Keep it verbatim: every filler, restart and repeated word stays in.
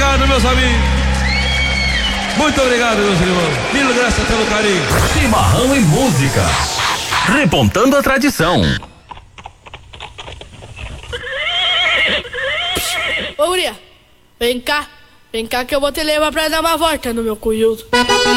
obrigado, meus amigos. Muito obrigado, meus irmãos. Mil graças pelo carinho. Chimarrão e música. Repontando a tradição. Ô, guria, vem cá. Vem cá que eu vou te levar pra dar uma volta no meu cunhudo.